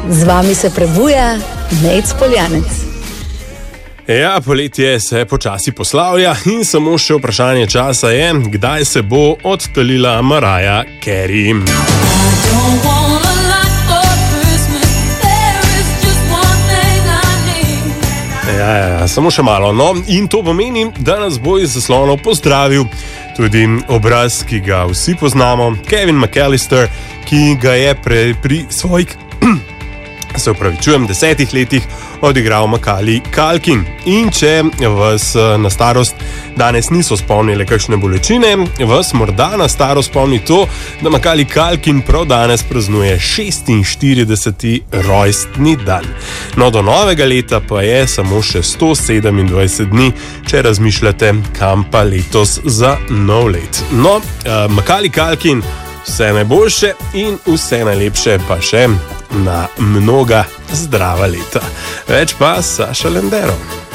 Z vami se prebuja Nejc Poljanec. Ja, poletje se počasi poslavlja in samo še vprašanje časa je, kdaj se bo odtalila Mariah Carey. Ja, samo še malo. No, in to pomeni, da nas bo iz zaslonov pozdravil tudi obraz, ki ga vsi poznamo, Kevin McAllister, ki ga je pri svojih 10 letih odigral Macaulay Culkin. In če vas na starost danes niso spomnile kakšne bolečine, vas morda na starost spomni to, da Macaulay Culkin prav danes praznuje 46. rojstni dan. No, do novega leta pa je samo še 127 dni, če razmišljate, kam pa letos za nov let. No, Macaulay Culkin, vse najboljše in vse najlepše pa še na mnoga zdrava leta. Več pa Saša Lendero.